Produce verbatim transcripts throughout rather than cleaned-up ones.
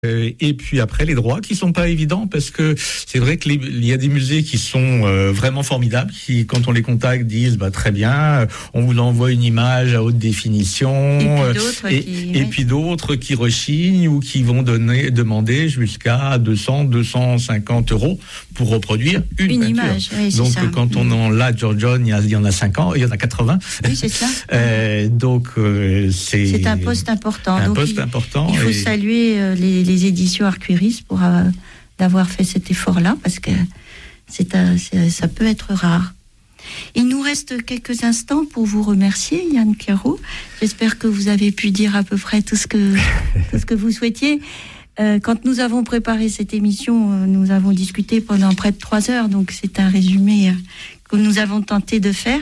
Euh, et puis après les droits qui sont pas évidents parce que c'est vrai que les, il y a des musées qui sont euh, vraiment formidables qui quand on les contacte disent bah très bien on vous envoie une image à haute définition et puis d'autres, et, qui, et ouais. puis d'autres qui rechignent ou qui vont donner demander jusqu'à deux cents deux cent cinquante euros pour reproduire une, une peinture. image oui, donc ça. quand on en l'a George John il y, a, il y en a cinq ans il y en a quatre-vingts oui c'est ça euh, donc euh, c'est c'est un poste important un donc poste il, important il faut et... saluer euh, les, les éditions Arcueil pour euh, d'avoir fait cet effort-là, parce que c'est, euh, c'est, ça peut être rare. Il nous reste quelques instants pour vous remercier, Yann Claireau. J'espère que vous avez pu dire à peu près tout ce que, tout ce que vous souhaitiez. Euh, quand nous avons préparé cette émission, euh, nous avons discuté pendant près de trois heures, donc c'est un résumé euh, que nous avons tenté de faire.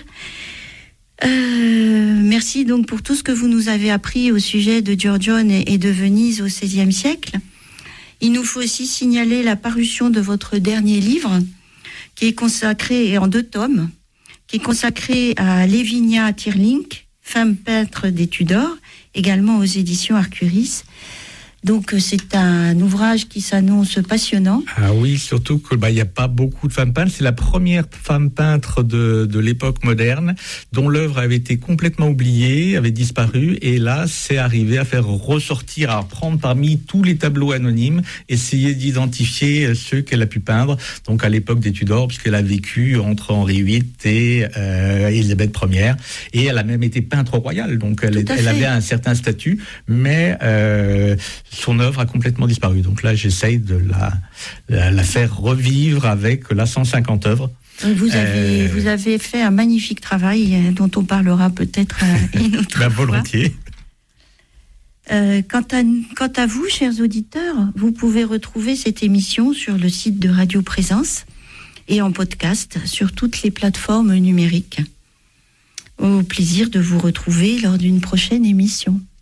Euh, merci donc pour tout ce que vous nous avez appris au sujet de Giorgione et, et de Venise au seizième siècle. Il nous faut aussi signaler la parution de votre dernier livre, qui est consacré, en deux tomes, qui est consacré à Lavinia Teirlinck, femme peintre des Tudors, également aux éditions Arcuris. Donc c'est un ouvrage qui s'annonce passionnant. Ah oui, surtout que bah il y a pas beaucoup de femmes peintres. C'est la première femme peintre de de l'époque moderne dont l'œuvre avait été complètement oubliée, avait disparu, et là c'est arrivé à faire ressortir, à prendre parmi tous les tableaux anonymes, essayer d'identifier ceux qu'elle a pu peindre. Donc à l'époque des Tudors, puisqu'elle a vécu entre Henri huit et euh, Élisabeth première, et elle a même été peintre royale. Donc elle, elle avait un certain statut, mais euh, son œuvre a complètement disparu. Donc là, j'essaye de la, la, la faire revivre avec là cent cinquante œuvres. Vous avez, euh... vous avez fait un magnifique travail dont on parlera peut-être une autre ben, fois. Volontiers. Euh, quant, à, quant à vous, chers auditeurs, vous pouvez retrouver cette émission sur le site de Radio Présence et en podcast sur toutes les plateformes numériques. Au plaisir de vous retrouver lors d'une prochaine émission.